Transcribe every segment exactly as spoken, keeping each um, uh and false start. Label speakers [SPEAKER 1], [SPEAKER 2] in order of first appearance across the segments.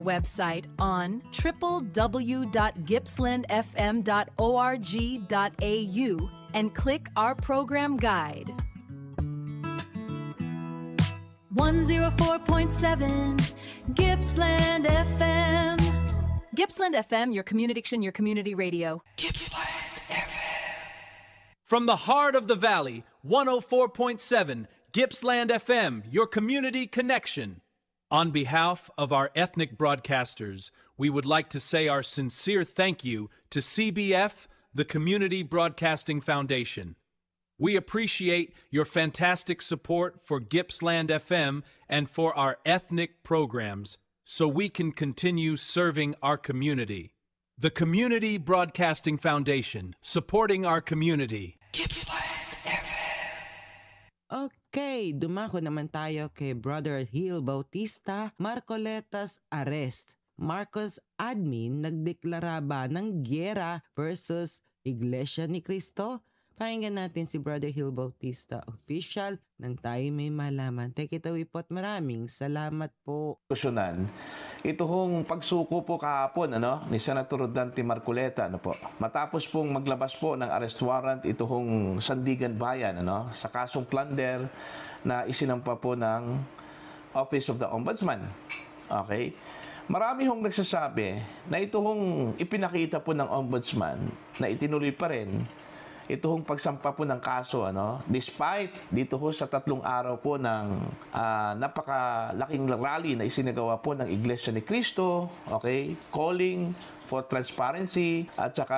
[SPEAKER 1] website on w w w dot gippsland f m dot org dot a u and click our program guide. one oh four point seven Gippsland F M. Gippsland F M, your community, your community radio.
[SPEAKER 2] Gippsland F M.
[SPEAKER 3] From the heart of the valley, one oh four point seven Gippsland F M, your community connection. On behalf of our ethnic broadcasters, we would like to say our sincere thank you to C B F, the Community Broadcasting Foundation. We appreciate your fantastic support for Gippsland F M and for our ethnic programs so we can continue serving our community. The Community Broadcasting Foundation, supporting our community.
[SPEAKER 2] Gippsland F M.
[SPEAKER 4] Okay, dumako naman tayo kay Brother Hill Bautista, Marcoletas arrest. Marcos admin nagdeklara ba ng giyera versus Iglesia ni Cristo? Pakinggan natin si Brother Hill Bautista, official ng Tayo May Malaman. Take it away po at maraming salamat po.
[SPEAKER 5] Ito hong pagsuko po kahapon ano, ni Senator Dante Marcoleta ano po. Matapos pong maglabas po ng arrest warrant ito hong Sandigan Bayan ano, sa kasong plunder na isinampa po ng Office of the Ombudsman. Okay? Marami hong nagsasabi na ito hong ipinakita po ng Ombudsman na itinuloy pa rin ito hong pagsampa po ng kaso, ano, despite dito ho sa tatlong araw po ng uh, napakalaking rally na isinagawa po ng Iglesia ni Cristo, okay, calling for transparency at saka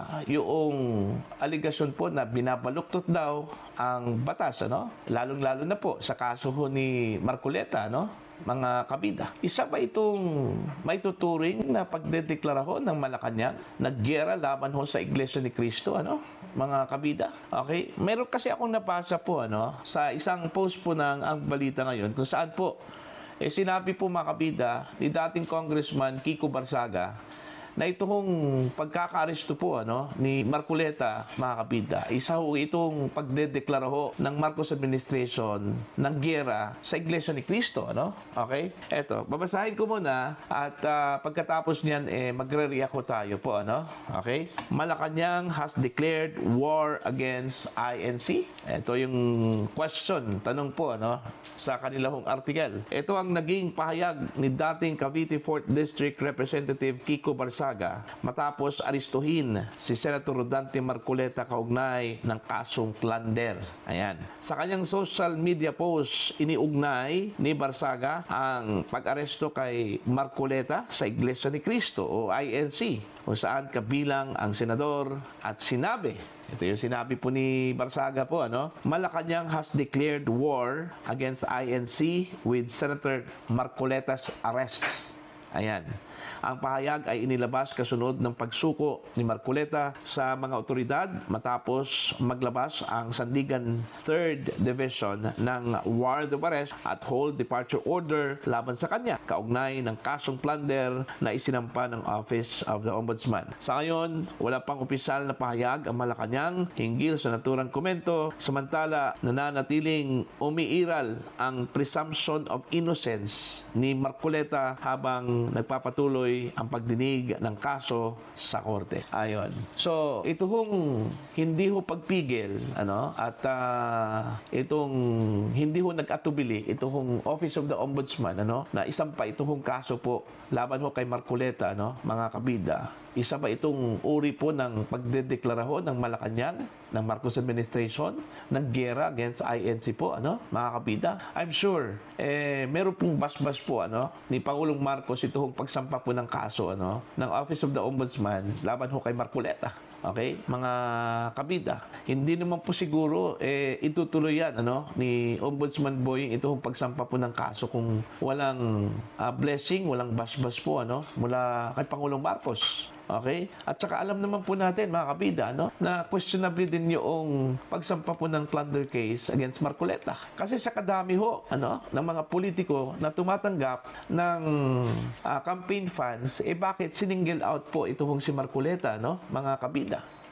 [SPEAKER 5] yung aligasyon po na binabaluktot daw ang batas, ano, lalong-lalo na po sa kaso ho ni Marcoleta, ano, mga kabida. Isa ba itong may tuturing na pagdedeklara ho ng Malacanang naggera laban ho sa Iglesia ni Cristo, ano? Mga kabida. Okay? Meron kasi akong napasa po, ano, sa isang post po ng Ang Balita Ngayon kung saan po eh, sinabi po mga kabida ni dating Congressman Kiko Barsaga na itong pagkakaaresto po ano, ni Marcoleta, mga kabida, isa ho itong pagdedeklara ho ng Marcos administration ng giyera sa Iglesia ni Cristo. Ano? Okay? Eto, babasahin ko muna at uh, pagkatapos niyan, eh, magre-react ho tayo po. Ano? Okay? Malacanang has declared war against I N C. Ito yung question, tanong po ano, sa kanilang article. Ito ang naging pahayag ni dating Cavite fourth District Representative Kiko Barsaga matapos aristuhin si Senator Dante Marcoleta kaugnay ng kasong plunder. Ayan. Sa kanyang social media post, iniugnay ni Barsaga ang pag-aresto kay Marcoleta sa Iglesia ni Cristo o I N C kung saan kabilang ang senador at sinabi, ito yung sinabi po ni Barsaga po, ano? Malacanang has declared war against I N C with Senator Marcoleta's arrests. Ayan. Ang pahayag ay inilabas kasunod ng pagsuko ni Marcoleta sa mga otoridad matapos maglabas ang Sandigan third Division ng warrant of arrest at hold departure order laban sa kanya kaugnay ng kasong plunder na isinampa ng Office of the Ombudsman. Sa ngayon, wala pang opisyal na pahayag ang Malacanang hinggil sa naturang komento, samantala nananatiling umiiral ang presumption of innocence ni Marcoleta habang nagpapatuloy ang pagdinig ng kaso sa korte. Ayon. So, ito hong hindi ho pagpigil, ano, at uh, itong hindi ho nag-atubili, ito hong Office of the Ombudsman, ano, na isampa ito hong kaso po laban ho kay Marcoleta, ano, mga kabida. Isa ba itong uri po ng pagdedeklara ho ng Malacanang, ng Marcos administration, ng giyera against I N C po, ano, mga kabida. I'm sure, eh, meron pong basbas po, ano, ni Pangulong Marcos ito hong pagsampa po ng kaso, ano, ng Office of the Ombudsman laban ho kay Marcoleta. Okay? Mga kabida. Hindi naman po siguro eh, itutuloy yan ano, ni Ombudsman Boying ito hong pagsampa po ng kaso kung walang uh, blessing, walang basbas po ano, mula kay Pangulong Marcos. Okay? At saka alam naman po natin, mga kabida, no, na questionable din yung pagsampa po ng plunder case against Marcoleta. Kasi sa kadami ho, ano, ng mga politiko na tumatanggap ng uh, campaign funds, eh bakit siningle out po ito hong si Marcoleta, no, mga kabida?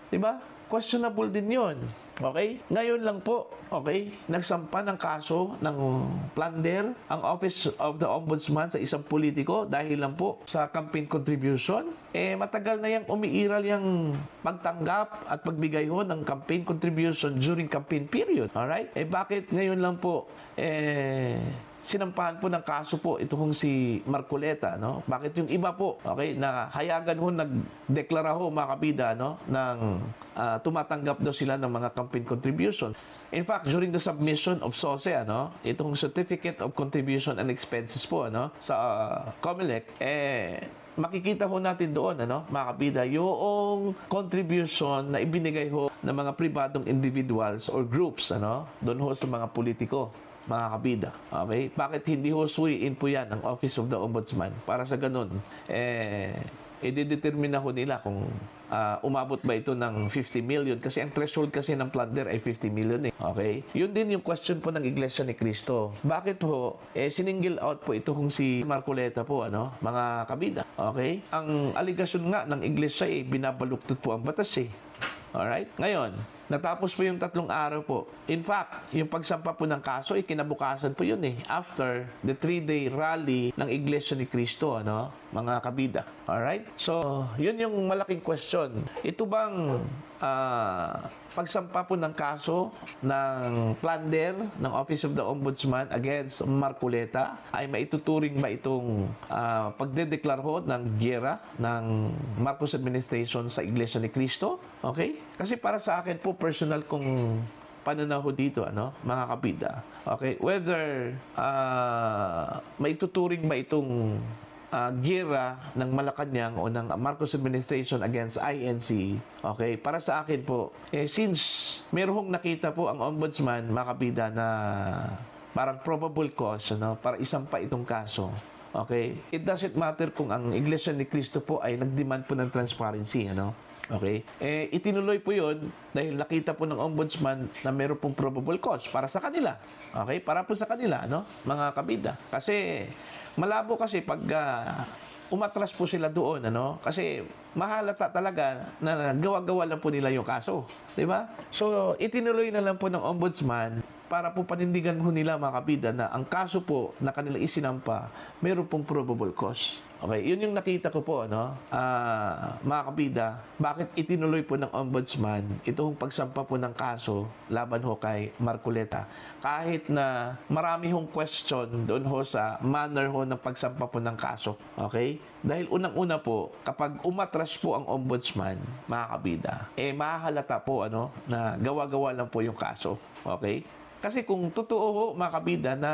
[SPEAKER 5] 'Di ba? Questionable din 'yon. Okay? Ngayon lang po, okay, nagsampa ng kaso ng plunder ang Office of the Ombudsman sa isang politiko dahil lang po sa campaign contribution. Eh, matagal na yang umiiral yung pagtanggap at pagbigay ho ng campaign contribution during campaign period. Alright? Eh, bakit ngayon lang po, eh, sinampahan po ng kaso po ito kung si Marcoleta, no? Bakit yung iba po, okay, na hayagan ho, nagdeklara ho mga kabida, no, ng uh, tumatanggap daw sila ng mga campaign contribution. In fact, during the submission of S O S E, ano, itong Certificate of Contribution and Expenses po, ano, sa uh, COMELEC, eh, makikita ho natin doon, ano, mga kabida, yung contribution na ibinigay ho ng mga pribadong individuals or groups, ano, doon ho sa mga politiko, mga kabida. Okay? Bakit hindi ho suwiin po yan ang Office of the Ombudsman? Para sa ganun, eh, i-determine ho nila kung uh, umabot ba ito ng fifty million. Kasi ang threshold kasi ng plunder ay fifty million. Eh. Okay? Yun din yung question po ng Iglesia ni Cristo. Bakit ho, eh, siningil out po ito kung si Marcoleta po, ano, mga kabida. Okay? Ang aligasyon nga ng Iglesia ay eh, binabaluktot po ang batas eh. Alright? Ngayon, natapos po yung tatlong araw po. In fact, yung pagsampa po ng kaso, ay kinabukasan po yun eh. After the three-day rally ng Iglesia ni Cristo, ano, mga kabida. Alright? So, yun yung malaking question. Ito bang uh, pagsampa po ng kaso ng plunder ng Office of the Ombudsman against Marcoleta ay maituturing ba itong uh, pagdedeklar ho ng giyera ng Marcos administration sa Iglesia ni Cristo? Okay? Kasi para sa akin po, personal kong pananaw ho dito, ano, mga kabida. Okay? Whether uh, maituturing ba itong uh, giyera ng Malacanang o ng Marcos administration against I N C, okay, para sa akin po, eh, since merong nakita po ang ombudsman, mga kabida, na parang probable cause, ano, para isampa itong kaso, okay, it doesn't matter kung ang Iglesia ni Cristo po ay nagdemand po ng transparency, ano. Okay? Eh, itinuloy po yun dahil nakita po ng ombudsman na meron pong probable cause para sa kanila. Okay? Para po sa kanila, no? Mga kabida. Kasi, malabo kasi pag uh, umatras po sila doon, ano? Kasi, mahalata talaga na gawa-gawa lang po nila yung kaso. Diba? So, itinuloy na lang po ng ombudsman para po panindigan po nila, mga kabida, na ang kaso po na kanila isinampa, meron pong probable cause. Okay, yun yung nakita ko po, ano, uh, mga kabida, bakit itinuloy po ng ombudsman itong pagsampa po ng kaso laban ho kay Marcoleta. Kahit na marami hong question doon ho sa manner ho ng pagsampa po ng kaso. Okay? Dahil unang-una po, kapag umatras po ang ombudsman, mga kabida, eh mahahalata po, ano, na gawa-gawa lang po yung kaso. Okay? Kasi kung totoo ho, mga kabida, na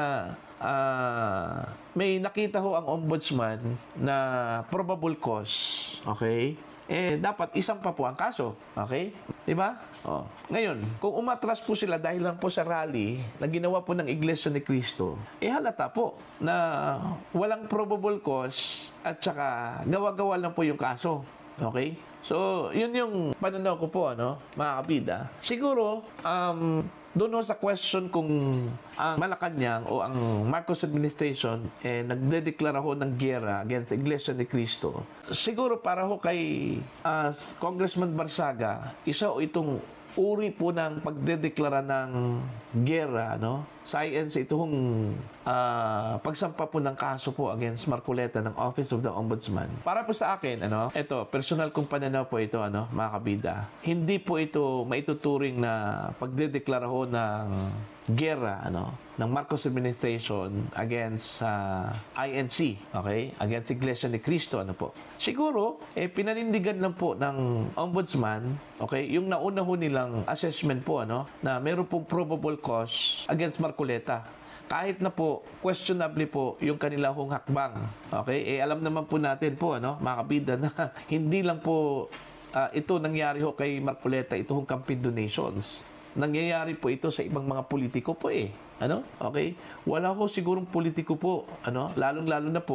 [SPEAKER 5] uh, may nakita ho ang ombudsman na probable cause, okay, eh dapat isang pa po ang kaso, okay? Diba? Oh. Ngayon, kung umatras po sila dahil lang po sa rally na ginawa po ng Iglesia ni Cristo, eh halata po na walang probable cause at saka gawa-gawa lang po yung kaso, okay? So, yun yung pananaw ko po, ano, mga kabida. Siguro, um, doon sa question kung ang Malacanang o ang Marcos administration eh, nagdedeklara ho ng giyera against Iglesia ni Cristo. Siguro para ho kay uh, Congressman Barsaga, isa o itong uri po ng pagdedeklara ng giyera, no? Sa I N C, itong uh, pagsampa po ng kaso po against Marcoleta ng Office of the Ombudsman. Para po sa akin, ano, ito, personal kong pananaw po ito, ano, mga kabida. Hindi po ito maituturing na pagdedeklara ho ng giyera, ano, ng Marcos administration against uh, I N C, okay? Against Iglesia ni Cristo, ano po. Siguro, eh, pinanindigan lang po ng ombudsman, okay, yung nauna ho nilang assessment po, ano, na meron pong probable cause against Marcoleta. Kahit na po, questionably po, yung kanila hong hakbang, okay? Eh, alam naman po natin po, ano, mga kabida, na hindi lang po uh, ito nangyari ho kay Marcoleta, ito hong campaign donations. Nangyayari po ito sa ibang mga politiko po eh. Ano? Okay? Wala ho sigurong politiko po, ano, lalong-lalo na po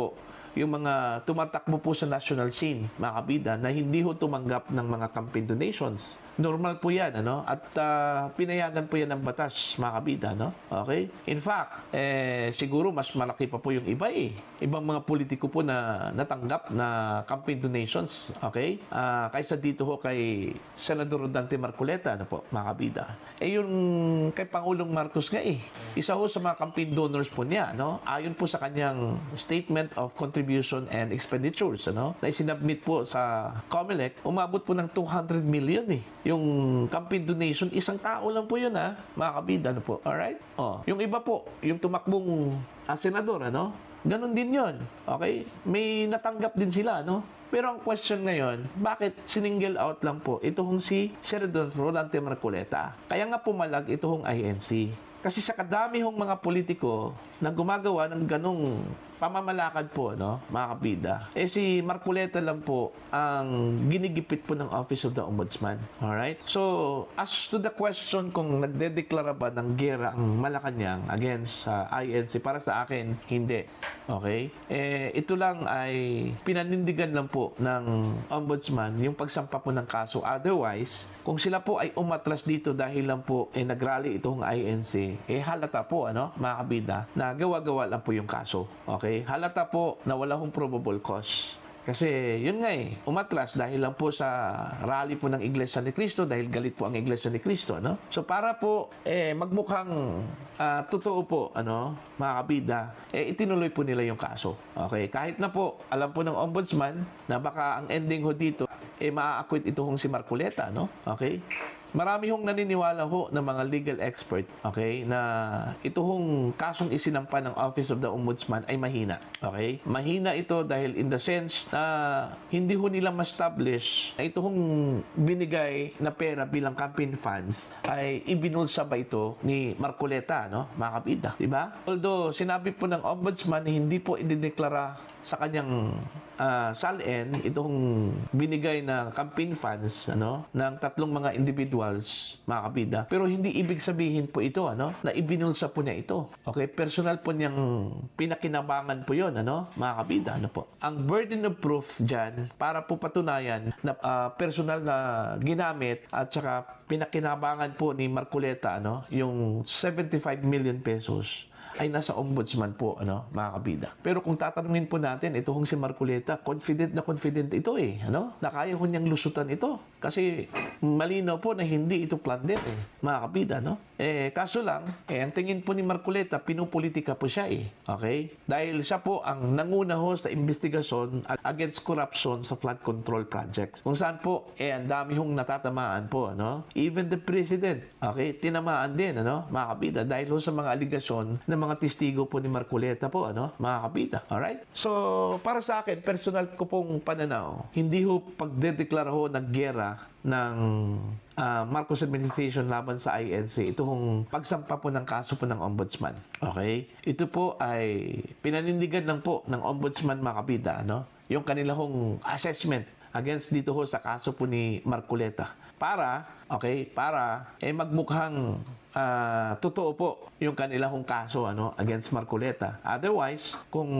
[SPEAKER 5] yung mga tumatakbo po sa national scene, mga kabida, na hindi ho tumanggap ng mga campaign donations. Normal po yan, ano? At uh, pinayagan po yan ng batas, mga kabida, no? Okay? In fact, eh, siguro mas malaki pa po yung iba eh. Ibang mga politiko po na natanggap na campaign donations, okay? Uh, kaysa dito ho kay Senador Rodante Marcoleta, ano po, mga kabida. Eh yung kay Pangulong Marcos nga eh. Isa ho sa mga campaign donors po niya, no? Ayon po sa kanyang Statement of Contribution and Expenditures, ano? Na isinabmit po sa COMELEC, umabot po ng two hundred million eh. Yung campaign donation, isang tao lang po yun ha, mga kabida, ano po. Alright? Oh, yung iba po, yung tumakbong uh, senador, ano? Ganon din yon. Okay? May natanggap din sila, no? Pero ang question ngayon, bakit siningle out lang po itong si Senador Rodante Marcoleta? Kaya nga pumalag itong I N C. Kasi sa kadami hong mga politiko na gumagawa ng ganong pamamalakad po, no, mga kabida, eh si Marcoleta lang po ang ginigipit po ng Office of the Ombudsman. Alright? So, as to the question kung nagdedeklara ba ng gera ang Malacanang against sa uh, I N C, para sa akin, hindi. Okay? Eh, ito lang ay pinanindigan lang po ng Ombudsman yung pagsampa po ng kaso. Otherwise, kung sila po ay umatras dito dahil lang po eh, nagrally itong I N C, eh halata po, ano, mga kabida, na gawa-gawa lang po yung kaso. Okay? Halata po na wala hong probable cause. Kasi yun nga eh, umatras dahil lang po sa rally po ng Iglesia ni Cristo, dahil galit po ang Iglesia ni Cristo, no? So para po eh magmukhang uh, totoo po, ano, mga kabida, eh itinuloy po nila yung kaso. Okay? Kahit na po, alam po ng Ombudsman na baka ang ending ho dito eh maa-acquit ito hong si Marcoleta, no? Okay? Marami hong naniniwala ho ng mga legal expert, okay, na ito hong kasong isinampa ng Office of the Ombudsman ay mahina. Okay? Mahina ito dahil in the sense na hindi ho nila ma-establish na ito hong binigay na pera bilang campaign funds ay ibinulsa ba ito ni Marcoleta, no? Mga kabida, di ba? Although sinabi po ng Ombudsman na hindi po idideklara sa kanyang uh, salin itong binigay na campaign funds, ano, ng tatlong mga individuals, mga kabida. Pero hindi ibig sabihin po ito, ano, na ibinulsa po niya ito. Okay? Personal po niyang pinakinabangan po yon, ano, mga kabida, ano po. Ang burden of proof dyan, para po patunayan na uh, personal na ginamit at saka pinakinabangan po ni Marcoleta, ano, yung seventy-five million pesos ay nasa Ombudsman po, ano, mga kabida. Pero kung tatanungin po natin, ito hong si Marcoleta, confident na confident ito eh, ano, na kaya ho niyang lusutan ito. Kasi malinaw po na hindi ito planned eh, mga kabida, no? Eh, kaso lang, eh, ang tingin po ni Marcoleta, pinupolitika po siya eh, okay? Dahil siya po ang nanguna ho sa investigasyon against corruption sa flood control projects. Kung saan po, eh, ang dami hong natatamaan po, no? Even the President, okay, tinamaan din, ano, mga kabida, dahil ho sa mga aligasyon ng mga testigo po ni Marcoleta po, ano, mga kabida. Alright? So, para sa akin, personal ko pong pananaw, hindi ho pagdedeklara ho ng gera ng uh, Marcos administration laban sa I N C, ito hong pagsampa po ng kaso po ng Ombudsman. Okay? Ito po ay pinanindigan lang po ng Ombudsman, mga kabida, ano, yung kanilang assessment against dito ho sa kaso po ni Marcoleta. Para, okay, para eh magmukhang uh, totoo po yung kanilang kaso, ano, against Marcoleta. Otherwise, kung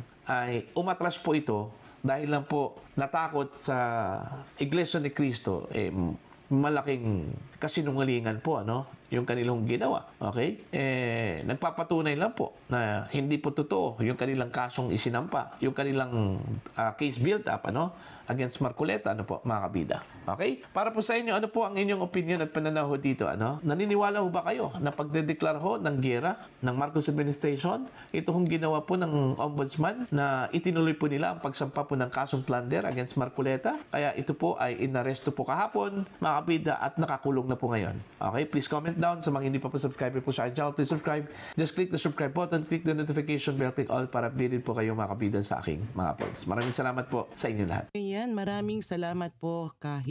[SPEAKER 5] ay umatras po ito dahil lang po natakot sa Iglesia ni Cristo, eh malaking kasinungalingan po, ano, yung kanilang ginawa. Okay? Eh, nagpapatunay lang po na hindi po totoo yung kanilang kasong isinampa, yung kanilang uh, case built up, ano, against Marcoleta, ano po, mga kabida. Okay? Para po sa inyo, ano po ang inyong opinion at pananaw dito, ano? Naniniwala ho ba kayo na pagdedeklara ho ng gera ng Marcos administration, ito hong ginawa po ng Ombudsman na itinuloy po nila ang pagsampa po ng kasong plunder against Marcoleta? Kaya ito po ay inaresto po kahapon, mga kabida, at nakakulong na po ngayon. Okay? Please comment down sa mga hindi pa po subscribe po sa aking channel. Please subscribe. Just click the subscribe button, click the notification bell, click all para updated po kayo, mga kabida, sa aking mga uploads. Maraming salamat po sa inyo lahat.
[SPEAKER 4] Ayan, maraming salamat po, Kahil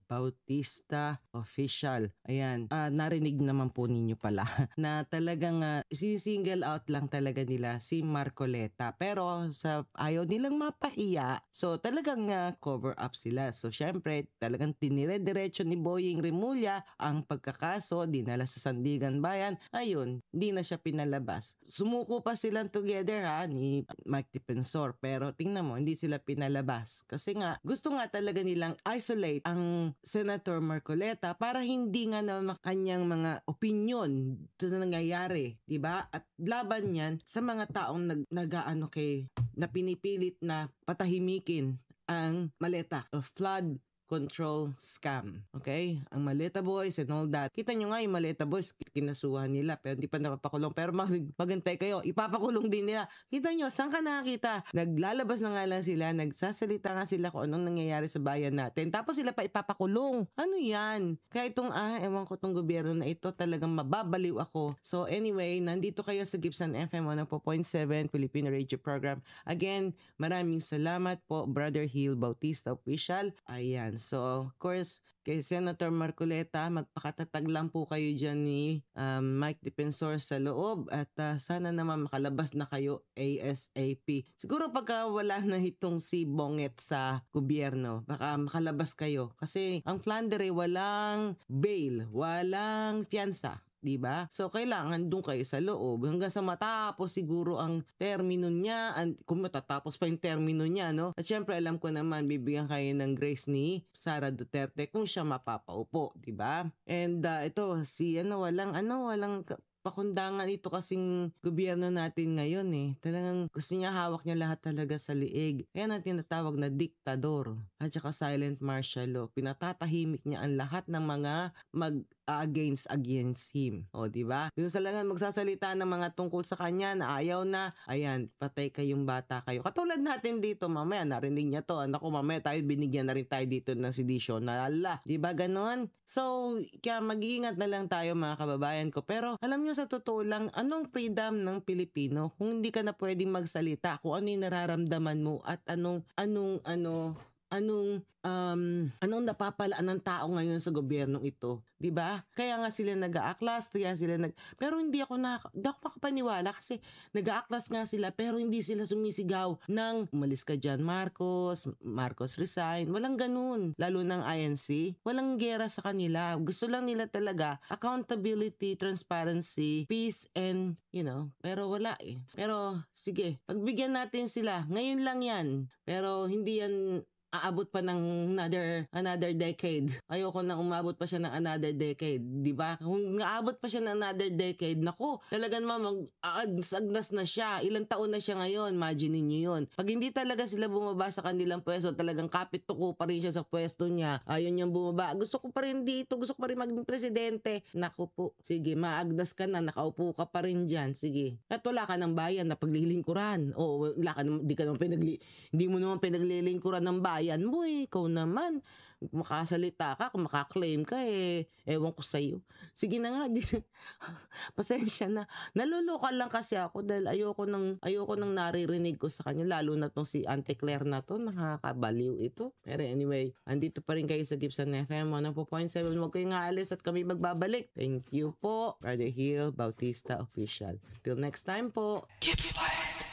[SPEAKER 4] Bautista Official. Ayan, ah, narinig naman po ninyo pala na talagang uh, single out lang talaga nila si Marcoleta. Pero sa ayaw nilang mapahiya, so talagang uh, cover up sila. So syempre, talagang tinire-diretso ni Boying Rimulya ang pagkakaso, dinala sa Sandigan Bayan. Ayun, hindi na siya pinalabas. Sumuko pa silang together ha, ni Mike Defensor. Pero tingnan mo, hindi sila pinalabas. Kasi nga, gusto nga talaga nilang isolate ang Senator Marcoleta para hindi nga na kanyang mga opinion sa nangyayari, di ba? At laban yan sa mga taong nag, nag-ano kay, na pinipilit na patahimikin ang Maleta of flood control scam. Okay? Ang Maleta Boys and all that. Kita nyo nga yung Maleta Boys, kinasuhan nila pero hindi pa napapakulong. Pero mag magantay kayo, ipapakulong din nila. Kita nyo, saan ka nakakita? Naglalabas na nga lang sila, nagsasalita nga sila kung anong nangyayari sa bayan natin. Tapos sila pa ipapakulong. Ano yan? Kaya itong, ah, ewan ko itong gobyerno na ito, talagang mababaliw ako. So anyway, nandito kayo sa Gibson F M one oh four point seven Filipino Radio Program. Again, maraming salamat po, Brother Hill Bautista Official. Ayan. So, of course, kay Senator Marcoleta, magpakatatag lang po kayo dyan ni um, Mike Defensor sa loob at uh, sana naman makalabas na kayo ASAP. Siguro pagka wala na itong si Bonget sa gobyerno, baka makalabas kayo. Kasi ang Flandre, walang bail, walang fianza. Diba? So, kailangan doon kayo sa loob hanggang sa matapos siguro ang termino niya, and kung matatapos pa yung termino niya, no? At syempre, alam ko naman, bibigyan kayo ng grace ni Sara Duterte kung siya mapapaupo, diba? And uh, ito, si ano, walang, ano, walang pakundangan ito kasing gobyerno natin ngayon eh. Talagang gusto niya, hawak niya lahat talaga sa liig. Kaya na tinatawag na diktador at saka silent martial law. Pinatatahimik niya ang lahat ng mga mag against against him. O, di ba? Yung talagang magsasalita ng mga tungkol sa kanya na ayaw na, ayan, patay kayong bata kayo. Katulad natin dito, mamaya narinig niya to. Naku, mamaya tayo binigyan na rin tayo dito ng sedisyon na ala. Di ba ganon? So, kaya mag-iingat na lang tayo mga kababayan ko. Pero alam niyo sa totoo lang, anong freedom ng Pilipino kung hindi ka na pwedeng magsalita kung ano yung nararamdaman mo at anong anong ano anong um anong napapalaan ng tao ngayon sa gobyernong ito, 'di ba? Kaya nga sila nag-aaklas, kaya sila nag pero hindi ako na hindi ako makapaniwala kasi nag-aaklas nga sila pero hindi sila sumisigaw ng umalis ka diyan Marcos, Marcos resign, walang ganun. Lalo ng I N C, walang gera sa kanila. Gusto lang nila talaga accountability, transparency, peace and you know, pero wala eh. Pero sige, pagbigyan natin sila. Ngayon lang 'yan. Pero hindi yan aabot pa ng another another decade. Ayoko nang umabot pa siya ng another decade, 'di ba? Kung aabot pa siya ng another decade, nako, talaga naman mag-agnas na siya. Ilang taon na siya ngayon, imagine niyo 'yon. Pag hindi talaga sila bumaba sa kanilang pwesto, talagang kapit tuko pa rin siya sa pwesto niya. Ayun niyang bumaba. Gusto ko pa rin dito, gusto ko pa rin maging presidente. Nako po. Sige, maagdas ka na, nakaupo ka pa rin diyan. Sige. At wala ka ng bayan na paglilingkuran. O wala ka naman, di ka naman pinagli, hindi mo naman pinaglilingkuran ng bayan. Ayan mo eh, ikaw naman. Makasalita ka, kung makaklaim ka eh, ewan ko sa'yo. Sige na nga, pasensya na. Naluluka lang kasi ako dahil ayoko nang, ayoko nang naririnig ko sa kanya, lalo na tong si Auntie Claire na to, nakakabaliw ito. Pero anyway, andito pa rin kayo sa Gibson F M one oh four point seven. Huwag kayong aalis at kami magbabalik. Thank you po, Brother Hill Bautista Official. Till next time po.
[SPEAKER 2] Gippsland.